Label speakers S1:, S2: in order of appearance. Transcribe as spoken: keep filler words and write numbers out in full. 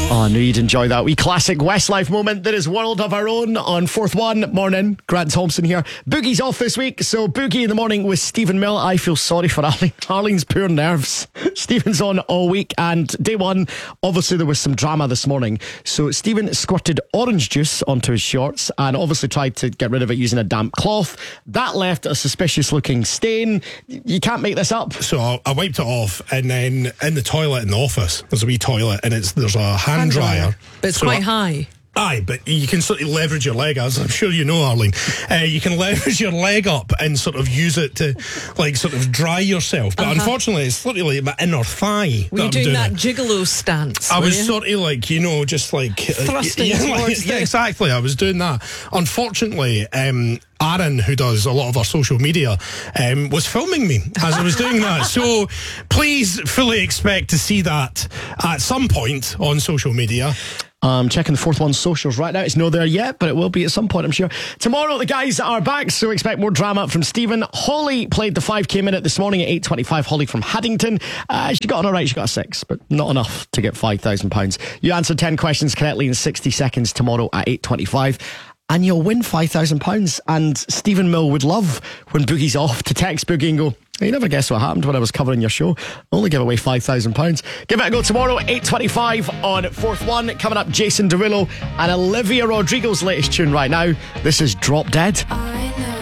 S1: Oh, I knew you'd enjoy that wee classic Westlife moment that is World of Our Own on Fourth One. Morning, Grant Thompson here. Boogie's off this week, so Boogie in the morning with Stephen Mill. I feel sorry for Arlene. Arlene's poor nerves. Stephen's on all week, and day one, obviously there was some drama this morning. So Stephen squirted orange juice onto his shorts and obviously tried to get rid of it using a damp cloth. That left a suspicious looking stain. You can't make this up.
S2: So I, I wiped it off, and then in the toilet in the office, there's a wee toilet, and it's there's a hand, hand dryer. dryer.
S3: But it's
S2: so
S3: quite
S2: I,
S3: high.
S2: Aye, but you can sort of leverage your leg, as I'm sure you know, Arlene. Uh, you can leverage your leg up and sort of use it to, like, sort of dry yourself. But uh-huh. unfortunately, it's literally my inner thigh.
S3: Were you
S2: that
S3: doing,
S2: doing
S3: that
S2: it.
S3: gigolo stance?
S2: I was
S3: you?
S2: sort of like, you know, just like
S3: thrusting
S2: uh, yeah,
S3: towards
S2: like, yeah,
S3: the...
S2: exactly. I was doing that. Unfortunately, um, Aaron, who does a lot of our social media, um, was filming me as I was doing that. So please fully expect to see that at some point on social media.
S1: I'm checking the Fourth One socials right now. It's not there yet, but it will be at some point, I'm sure. Tomorrow, the guys are back, so expect more drama from Stephen. Holly played the five K minute this morning at eight twenty-five. Holly from Haddington. Uh, she got on all right. She got a six, but not enough to get five thousand pounds. You answer ten questions correctly in sixty seconds tomorrow at eight twenty-five. And you'll win five thousand pounds. And Stephen Mill would love when Boogie's off to text Boogie and go, you never guess what happened when I was covering your show. I only give away five thousand pounds. Give it a go tomorrow, eight twenty-five on Fourth One. Coming up, Jason Derulo and Olivia Rodrigo's latest tune right now. This is Drop Dead.
S4: I know.